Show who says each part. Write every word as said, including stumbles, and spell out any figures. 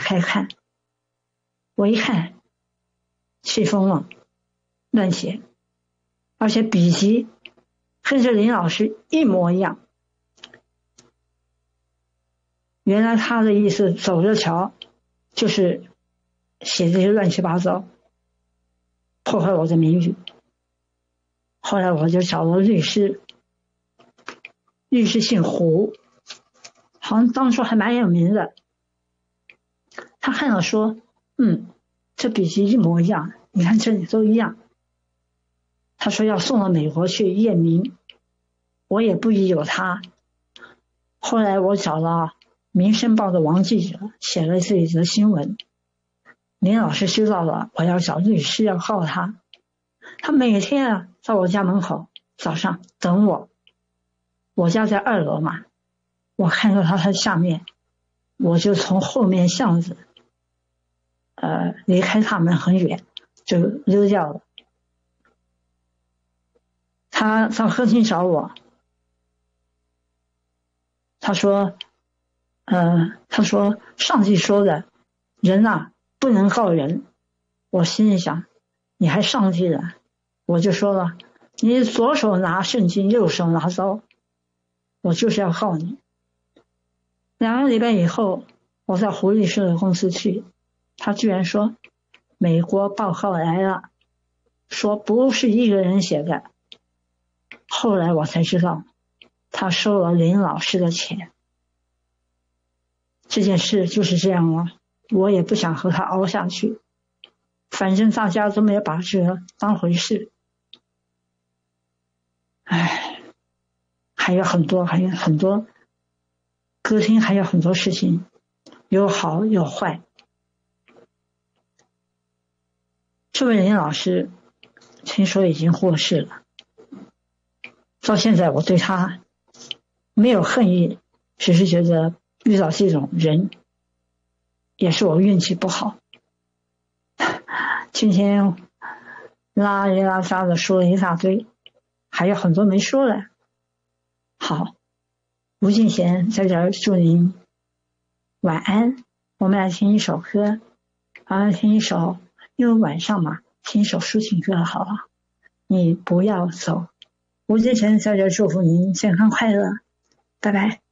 Speaker 1: 开看，我一看，气疯了，乱写，而且笔迹跟这林老师一模一样。原来他的意思，走着瞧，就是写这些乱七八糟，破坏我的名誉。后来我就找了律师，律师姓胡，好像当初还蛮有名的。他看了说，嗯，这笔迹一模一样，你看这里都一样。他说要送到美国去验明，我也不疑有他。后来我找了《民生报》的王记者，写了这一则新闻。林老师知道了，我要找律师要告他。他每天啊在我家门口早上等我，我家在二楼嘛，我看到他在下面，我就从后面巷子，呃，离开他们很远，就溜掉了。他到客厅找我，他说，呃，他说上帝说的，人啊不能告人。我心里想，你还上帝了？我就说了，你左手拿圣经，右手拿刀，我就是要告你。两个礼拜以后，我在胡律师的公司去，他居然说美国报告来了，说不是一个人写的。后来我才知道，他收了林老师的钱。这件事就是这样了，我也不想和他熬下去，反正大家都没有把这个当回事。唉，还有很多，还有很多，歌厅还有很多事情，有好有坏。这位林老师听说已经过世了，到现在我对他没有恨意，只是觉得遇到这种人也是我运气不好。今天拉里拉撒的说了一大堆，还有很多没说了。好，吴敬贤在这儿祝您晚安。我们来听一首歌，啊，听一首，因为晚上嘛，听一首抒情歌好了。你不要走。吴敬贤在这儿祝福您健康快乐，拜拜。